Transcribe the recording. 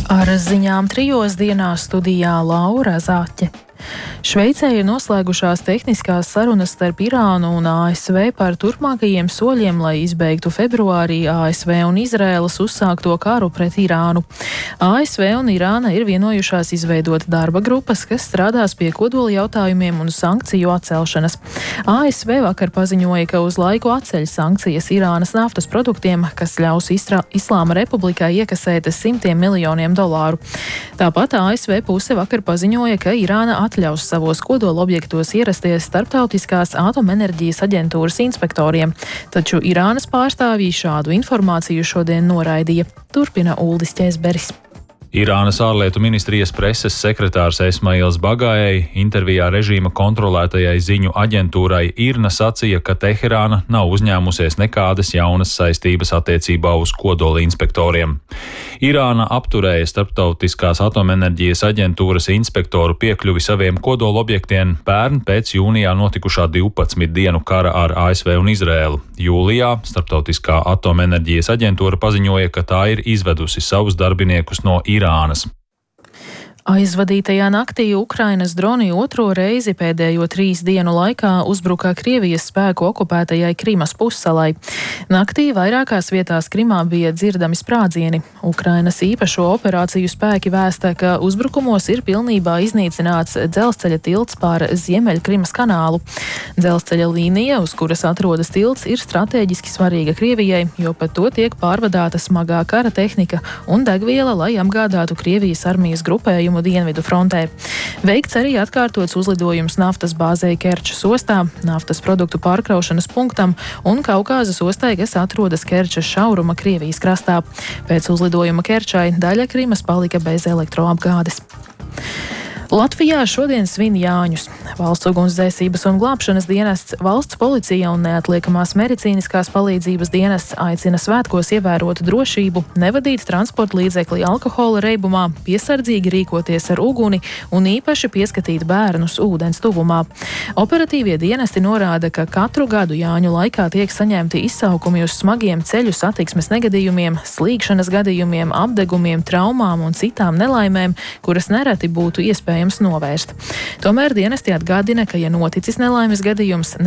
Ar ziņām 3 dienās studijā Laura Zaķe. Šveicē ir noslēgušās tehniskās sarunas starp Irānu un ASV par turpmākajiem soļiem, lai izbeigtu februārī ASV un Izraēlas uzsākto karu pret Irānu. ASV un Irāna ir vienojušās izveidot darba grupas, kas strādās pie kodola jautājumiem un sankciju atcelšanas. ASV vakar paziņoja, ka uz laiku atceļ sankcijas Irānas naftas produktiem, kas ļaus Islāma Republikai iekasēt $100 miljoniem. Tāpat ASV puse vakar paziņoja, ka Irāna atļaus savos kodolobjektos ierasties Starptautiskās atomenerģijas aģentūras inspektoriem, taču Irānas pārstāvji šādu informāciju šodien noraidīja. Turpina Uldis Ķēzberis. Irānas ārlietu ministrijas preses sekretārs Esmails Bagājai intervijā režīma kontrolētajai ziņu aģentūrai IRNA sacīja, ka Teherāna nav uzņēmusies nekādas jaunas saistības attiecībā uz kodola inspektoriem. Irāna apturēja Starptautiskās atomenerģijas aģentūras inspektoru piekļuvi saviem kodolobjektiem pērn pēc jūnijā notikušā 12 dienu kara ar ASV un Izraēlu. Jūlijā Starptautiskā atomenerģijas aģentūra paziņoja, ka tā ir izvedusi savus darbiniekus no Irānas. Aizvadītajā naktī Ukrainas droni 2. reizi pēdējo 3 dienu laikā uzbruka Krievijas spēku okupētajai Krimas pussalai. Naktī vairākās vietās Krimā bija dzirdami sprādzieni. Ukrainas īpašo operāciju spēki vēsta, ka uzbrukumos ir pilnībā iznīcināts dzelzceļa tilts pār Ziemeļkrimas kanālu. Dzelzceļa līnija, uz kuras atrodas tilts, ir stratēģiski svarīga Krievijai, jo pa to tiek pārvadāta smagā kara tehnika un degviela, lai apgādātu Krievijas armijas grupējumu dienvidu frontē. Veikts arī atkārtots uzlidojums naftas bāzei Kerčas ostā, naftas produktu pārkraušanas punktam un Kaukāzas ostai, kas atrodas Kerčas šauruma Krievijas krastā. Pēc uzlidojuma Kerčai daļa Krimas palika bez elektroapgādes. Latvijā šodien svin Jāņus. Valsts ugunsdzēsības un glābšanas dienests, valsts policija un neatliekamās medicīniskās palīdzības dienests aicina svētkos ievērot drošību, nevadīt transporta līdzekli alkohola reibumā, piesardzīgi rīkoties ar uguni un īpaši pieskatīt bērnus ūdens tuvumā. Operatīvie dienesti norāda, ka katru gadu Jāņu laikā tiek saņemti izsaukumi uz smagiem ceļu satiksmes negadījumiem, slīgšanas gadījumiem, apdegumiem, traumām un citām nelaimēm, kuras nereti būtu iespējams novērst. Tomēr dienesti atgādina, ka, ja noticis nelaimes gadījums,